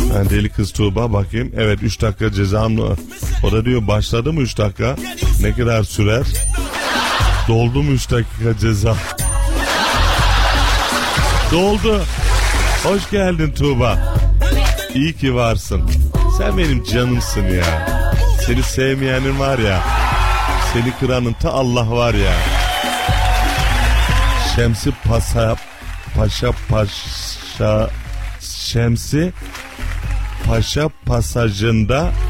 Yani deli kız Tuğba bakayım. Evet 3 dakika cezam. O da diyor başladı mı 3 dakika? Ne kadar sürer? Doldu mu 3 dakika ceza? Doldu. Hoş geldin Tuğba. İyi ki varsın. Sen benim canımsın ya. Seni sevmeyenin var ya. Seni kıranın ta Allah var ya. Şemsi Paşa pasajında